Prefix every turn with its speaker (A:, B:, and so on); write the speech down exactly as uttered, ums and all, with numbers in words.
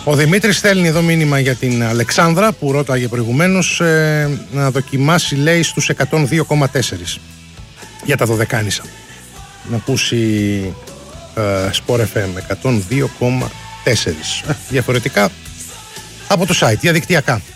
A: Ο Δημήτρης στέλνει εδώ μήνυμα για την Αλεξάνδρα που ρώταγε προηγουμένως, ε, να δοκιμάσει, λέει, στους εκατόν δύο κόμμα τέσσερα για τα Δωδεκάνησα. Να ακούσει ε, Sport εφ εμ εκατόν δύο κόμμα τέσσερα. Ε, διαφορετικά από το site, διαδικτυακά.